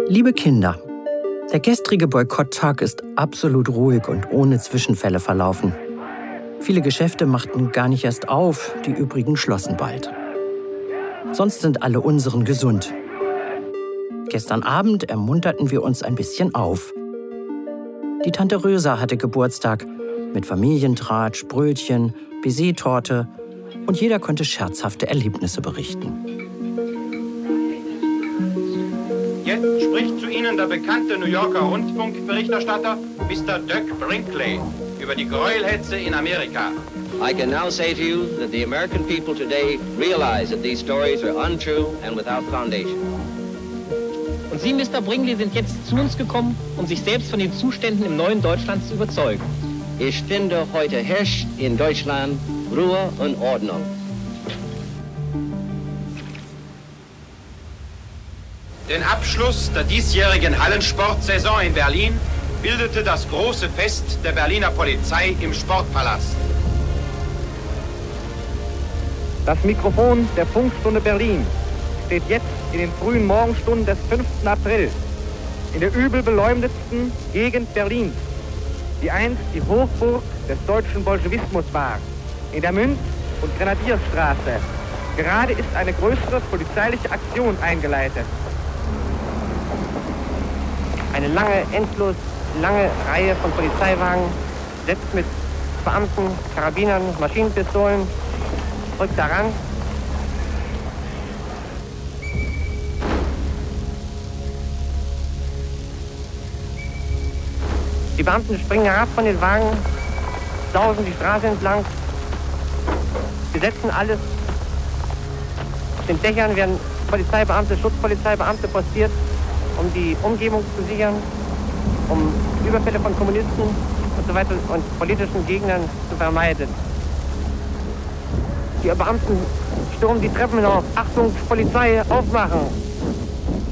Liebe Kinder, der gestrige Boykotttag ist absolut ruhig und ohne Zwischenfälle verlaufen. Viele Geschäfte machten gar nicht erst auf, die übrigen schlossen bald. Sonst sind alle unseren gesund. Gestern Abend ermunterten wir uns ein bisschen auf. Die Tante Rösa hatte Geburtstag mit Familientratsch, Brötchen, Baiser-Torte und jeder konnte scherzhafte Erlebnisse berichten. Jetzt spricht zu Ihnen der bekannte New Yorker Rundfunkberichterstatter Mr. Doug Brinkley über die Gräuelhetze in Amerika. I can now say to you that the American people today realize that these stories are untrue and without foundation. Und Sie, Mr. Brinkley, sind jetzt zu uns gekommen, um sich selbst von den Zuständen im neuen Deutschland zu überzeugen. Ich finde, heute herrscht in Deutschland Ruhe und Ordnung. Den Abschluss der diesjährigen Hallensportsaison in Berlin bildete das große Fest der Berliner Polizei im Sportpalast. Das Mikrofon der Funkstunde Berlin steht jetzt in den frühen Morgenstunden des 5. April in der übel beleumdetsten Gegend Berlins, die einst die Hochburg des deutschen Bolschewismus war, in der Münz- und Grenadierstraße. Gerade ist eine größere polizeiliche Aktion eingeleitet. Eine endlos lange Reihe von Polizeiwagen, besetzt mit Beamten, Karabinern, Maschinenpistolen, rückt daran. Die Beamten springen herab von den Wagen, sausen die Straße entlang, besetzen alles. Auf den Dächern werden Polizeibeamte, Schutzpolizeibeamte postiert, um die Umgebung zu sichern, um Überfälle von Kommunisten und so weiter und politischen Gegnern zu vermeiden. Die Beamten stürmen die Treppen hinauf. Achtung, Polizei, aufmachen!